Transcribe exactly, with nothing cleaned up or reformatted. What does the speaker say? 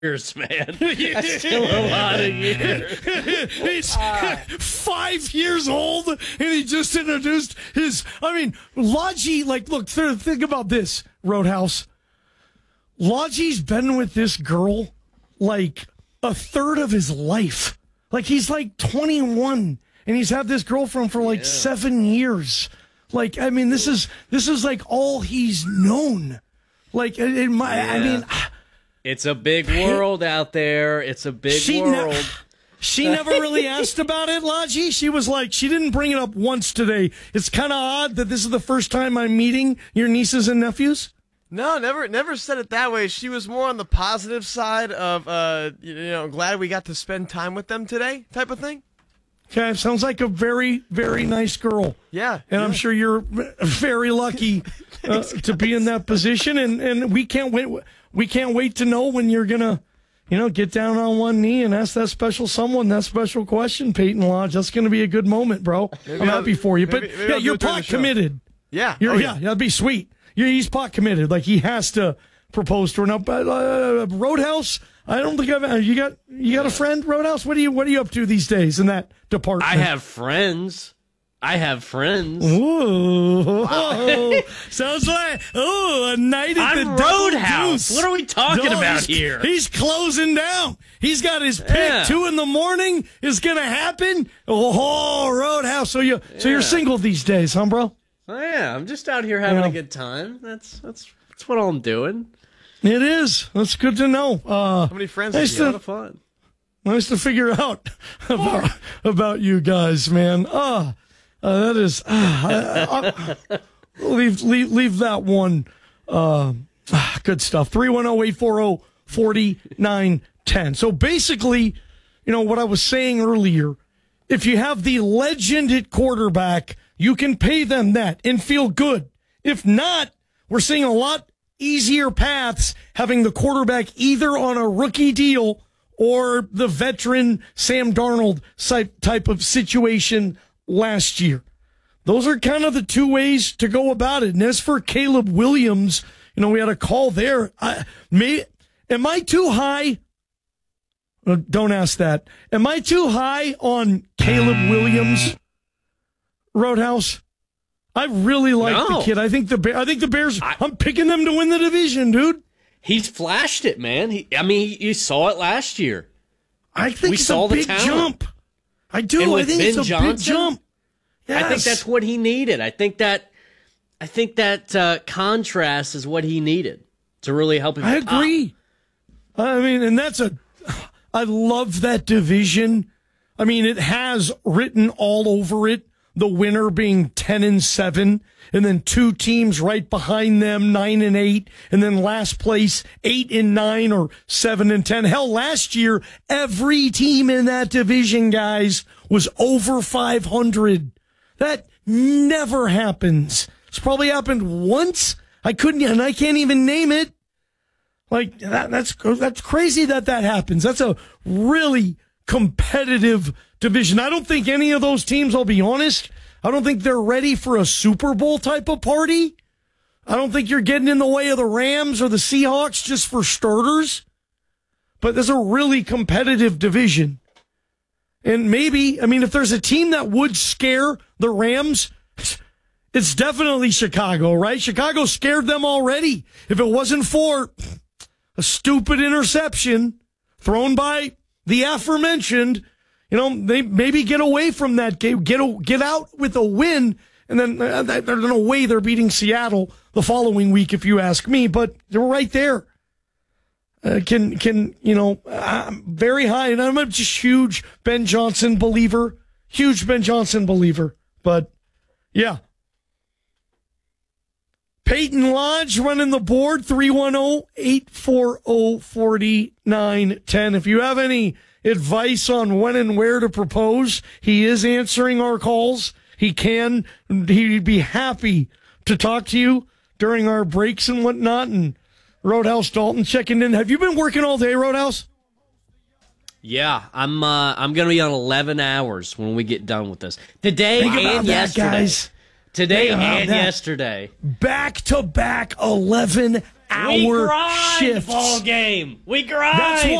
years, man. That's still a lot of years. He's uh, five years old, and he just introduced his. I mean, Lodgy. Like, look, th- think about this, Roadhouse. Lodgy's been with this girl like a third of his life. Like, he's like twenty-one, and he's had this girlfriend for like yeah. seven years. Like, I mean, this is this is like all he's known. Like, in my, yeah. I mean. It's a big world out there. It's a big she world. Ne- she never really asked about it, Lodgy. She was like, she didn't bring it up once today. It's kind of odd that this is the first time I'm meeting your nieces and nephews. No, never never said it that way. She was more on the positive side of, uh, you know, glad we got to spend time with them today type of thing. Okay, sounds like a very, very nice girl. Yeah. And yeah. I'm sure you're very lucky uh, to be in that position, and, and we can't wait. We can't wait to know when you're going to, you know, get down on one knee and ask that special someone that special question, Peyton Lodge. That's going to be a good moment, bro. Maybe I'm I'll, happy for you. Maybe, but, maybe yeah, you're pot committed. Yeah. You're, oh, yeah. Yeah, that'd be sweet. You're, he's pot committed. Like, he has to propose to her. Now, uh, Roadhouse, I don't think I've, you got, you got a friend, Roadhouse? What are you, what are you up to these days in that department? I have friends. I have friends. Ooh. Wow. Sounds like, oh, a night at I'm the Roadhouse. What are we talking no, about he's, here? He's closing down. He's got his pick. Yeah. Two in the morning is going to happen. Oh, Roadhouse. So, you, yeah. so you're single these days, huh, bro? Oh, yeah. I'm just out here having yeah. a good time. That's, that's, that's what I'm doing. It is. That's good to know. Uh, How many friends nice have you? A lot of fun. Nice to figure out about, about you guys, man. Uh, Uh, that is, uh, I, I, leave, leave, leave that one. Uh, good stuff. three one zero, eight four zero, four nine one zero. So basically, you know, what I was saying earlier, if you have the legend at quarterback, you can pay them that and feel good. If not, we're seeing a lot easier paths having the quarterback either on a rookie deal or the veteran Sam Darnold type of situation last year. Those are kind of the two ways to go about it. And as for Caleb Williams, you know, we had a call there. I, may, am I too high? Uh, don't ask that. Am I too high on Caleb Williams, Roadhouse? I really like no. the kid. I think the I think the Bears. I, I'm picking them to win the division, dude. He's flashed it, man. He, I mean, you saw it last year. I think we it's saw a big the jump. I do. And with I think Ben it's a Johnson, big jump. Yes. I think that's what he needed. I think that I think that uh, contrast is what he needed to really help him. I agree. Pop. I mean, and that's a. I love that division. I mean, it has written all over it. The winner being ten and seven, and then two teams right behind them, nine and eight, and then last place eight and nine or seven and ten. Hell, last year every team in that division, guys, was over five hundred. That never happens. It's probably happened once. I couldn't, and I can't even name it. Like that, that's that's crazy that that happens. That's a really competitive division. I don't think any of those teams, I'll be honest, I don't think they're ready for a Super Bowl type of party. I don't think you're getting in the way of the Rams or the Seahawks just for starters. But there's a really competitive division. And maybe, I mean, if there's a team that would scare the Rams, it's definitely Chicago, right? Chicago scared them already. If it wasn't for a stupid interception thrown by the aforementioned, you know, they maybe get away from that game, get a, get out with a win, and then uh, there's no way they're beating Seattle the following week, if you ask me. But they're right there. Uh, can can you know? I'm very high, and I'm a just huge Ben Johnson believer, huge Ben Johnson believer. But yeah, Peyton Lodge running the board, three one zero, eight four zero, four nine one zero. If you have any advice on when and where to propose, he is answering our calls. He can, he'd be happy to talk to you during our breaks and whatnot. And Roadhouse Dalton checking in. Have you been working all day, Roadhouse? Yeah, I'm uh, I'm going to be on eleven hours when we get done with this. Today Think about and that, yesterday. Guys. Today Think about and that. yesterday. Back to back eleven hour we grind, shifts. ball game. We grind. That's